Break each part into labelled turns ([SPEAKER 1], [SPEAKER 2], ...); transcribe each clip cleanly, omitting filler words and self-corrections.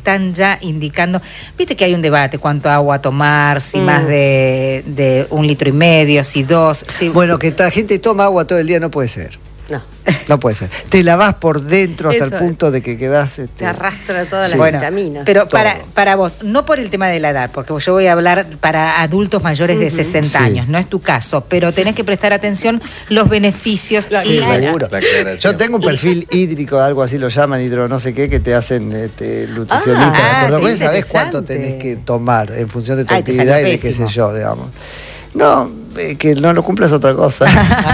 [SPEAKER 1] están ya indicando, viste que hay un debate, cuánto agua tomar, si más de 1,5 litros, si 2. Si...
[SPEAKER 2] Bueno, que la gente toma agua todo el día no puede ser. No puede ser. Te lavas por dentro hasta el punto de que quedás...
[SPEAKER 3] Te arrastra todas las vitaminas.
[SPEAKER 1] Pero para vos, no por el tema de la edad, porque yo voy a hablar para adultos mayores de 60 años, no es tu caso, pero tenés que prestar atención los beneficios.
[SPEAKER 2] Sí, seguro. Yo tengo un perfil hídrico, algo así lo llaman, hidro no sé qué, que te hacen nutricionista. Por sabés cuánto tenés que tomar en función de tu actividad y de qué sé yo, digamos. No, que no lo cumplas otra cosa.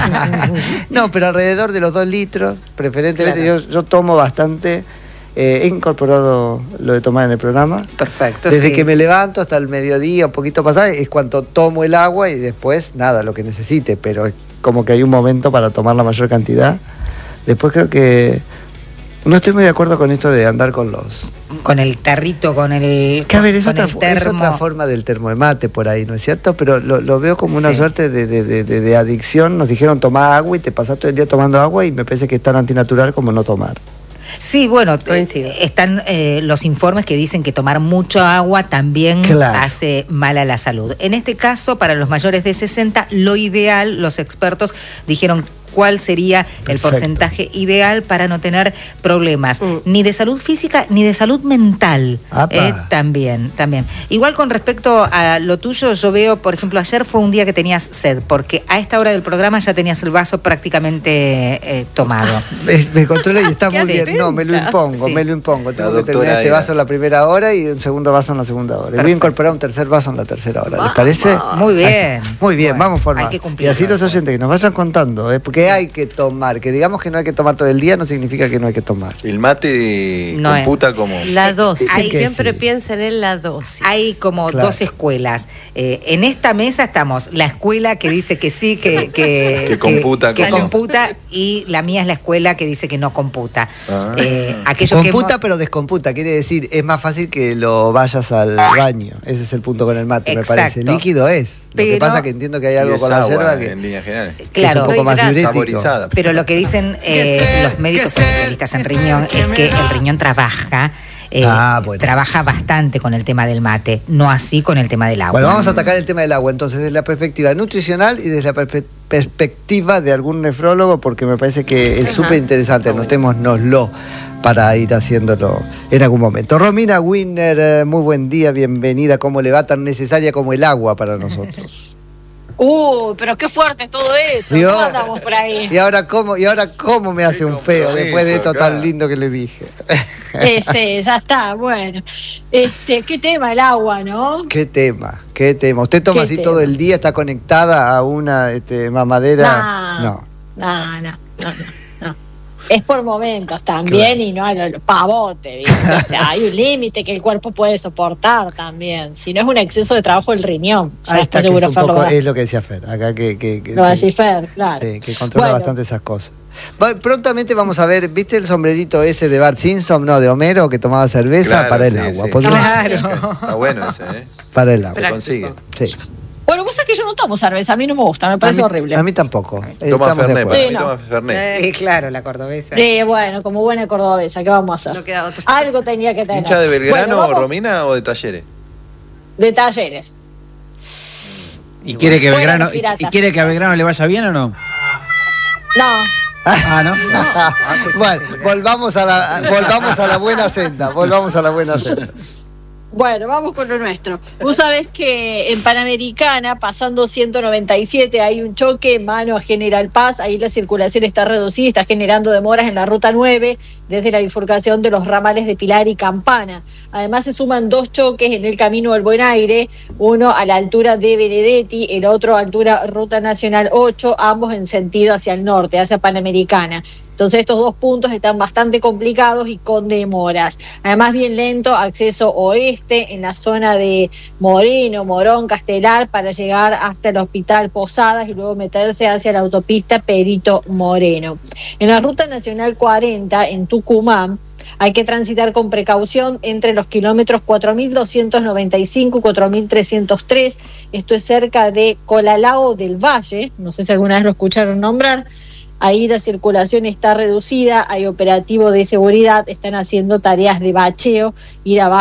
[SPEAKER 2] No, pero alrededor de los 2 litros, preferentemente. Yo tomo bastante. He incorporado lo de tomar en el programa.
[SPEAKER 1] Perfecto.
[SPEAKER 2] Desde que me levanto hasta el mediodía, un poquito pasado, es cuando tomo el agua y después nada, lo que necesite. Pero es como que hay un momento para tomar la mayor cantidad. Después creo que... No estoy muy de acuerdo con esto de andar con
[SPEAKER 1] el tarrito, con el...
[SPEAKER 2] Que a ver, es otra forma del termo de mate por ahí, ¿no es cierto? Pero lo veo como una suerte de adicción. Nos dijeron tomar agua y te pasás todo el día tomando agua y me parece que es tan antinatural como no tomar.
[SPEAKER 1] Sí, bueno, están los informes que dicen que tomar mucha agua también hace mal a la salud. En este caso, para los mayores de 60, lo ideal, los expertos dijeron cuál sería el porcentaje ideal para no tener problemas, ni de salud física ni de salud mental. También. Igual con respecto a lo tuyo, yo veo, por ejemplo, ayer fue un día que tenías sed, porque a esta hora del programa ya tenías el vaso prácticamente tomado.
[SPEAKER 2] Me controla y está muy bien. No, me lo impongo. Tengo que terminar este vaso en la primera hora y un segundo vaso en la segunda hora. Y voy a incorporar un tercer vaso en la tercera hora. ¿Les parece?
[SPEAKER 1] Muy bien.
[SPEAKER 2] Muy bien, vamos por más. Y así los oyentes que nos vayan contando, porque hay que tomar, que digamos que no hay que tomar todo el día no significa que no hay que tomar.
[SPEAKER 4] El mate computa como...
[SPEAKER 3] La dosis, siempre piensen en la dosis.
[SPEAKER 1] Hay como 2 escuelas. En esta mesa estamos la escuela que dice que sí, que computa, y la mía es la escuela que dice que no computa.
[SPEAKER 2] Computa pero descomputa, quiere decir, es más fácil que lo vayas al baño. Ese es el punto con el mate, me parece. Líquido es. Lo que pasa es que entiendo que hay algo con la yerba que
[SPEAKER 4] en líneas generales.
[SPEAKER 1] Claro,
[SPEAKER 2] es un poco más diurético.
[SPEAKER 1] Pero lo que dicen los médicos especialistas en riñón es que el riñón trabaja bastante con el tema del mate, no así con el tema del agua.
[SPEAKER 2] Bueno, vamos a atacar el tema del agua entonces desde la perspectiva nutricional y desde la perspectiva de algún nefrólogo, porque me parece que es súper interesante, anotémonoslo para ir haciéndolo en algún momento. Romina Winner, muy buen día, bienvenida. ¿Cómo le va? Tan necesaria como el agua para nosotros.
[SPEAKER 5] Pero qué fuerte todo eso. ¿Cómo andamos por ahí?
[SPEAKER 2] ¿Y ahora cómo me hace un feo después de esto tan lindo que le dije?
[SPEAKER 5] Sí, ya está, bueno. Qué tema el agua, ¿no?
[SPEAKER 2] Qué tema. ¿Usted toma así todo el día? ¿Está conectada a una mamadera?
[SPEAKER 5] No. Es por momentos también, y no a lo pavote, ¿viste? O sea, hay un límite que el cuerpo puede soportar también. Si no es un exceso de trabajo del riñón.
[SPEAKER 2] Ahí está, seguro es lo que decía Fer. Acá
[SPEAKER 5] lo decía Fer, claro.
[SPEAKER 2] Que controla bastante esas cosas. Prontamente vamos a ver, ¿viste el sombrerito ese de Bart Simpson? No, de Homero, que tomaba cerveza para el agua.
[SPEAKER 4] Está bueno ese,
[SPEAKER 2] Para el agua.
[SPEAKER 4] Se consigue.
[SPEAKER 2] Sí.
[SPEAKER 5] Bueno, vos sabés que yo no tomo cerveza, a mí no me gusta, me parece horrible.
[SPEAKER 2] A mí tampoco.
[SPEAKER 4] Toma Fernet, toma Fernet.
[SPEAKER 1] Claro, la cordobesa.
[SPEAKER 5] Bueno, como buena cordobesa, ¿qué vamos a hacer? Algo tenía que tener.
[SPEAKER 4] ¿Hincha de Belgrano, Romina, o de Talleres?
[SPEAKER 5] De Talleres.
[SPEAKER 6] ¿Y quiere que a Belgrano le vaya bien o no?
[SPEAKER 5] No.
[SPEAKER 6] ¿No?
[SPEAKER 2] Bueno, volvamos a la buena senda.
[SPEAKER 5] Bueno, vamos con lo nuestro. Vos sabés que en Panamericana, pasando 197, hay un choque en mano a General Paz. Ahí la circulación está reducida, está generando demoras en la ruta 9, desde la bifurcación de los ramales de Pilar y Campana. Además se suman 2 choques en el camino del Buen Aire, uno a la altura de Benedetti, el otro a altura Ruta Nacional 8, ambos en sentido hacia el norte, hacia Panamericana. Entonces estos 2 puntos están bastante complicados y con demoras. Además bien lento acceso oeste en la zona de Moreno, Morón, Castelar para llegar hasta el Hospital Posadas y luego meterse hacia la autopista Perito Moreno. En la Ruta Nacional 40 en Tucumán hay que transitar con precaución entre los kilómetros 4.295 y 4.303. Esto es cerca de Colalao del Valle, no sé si alguna vez lo escucharon nombrar. Ahí la circulación está reducida, hay operativo de seguridad, están haciendo tareas de bacheo, ir abajo.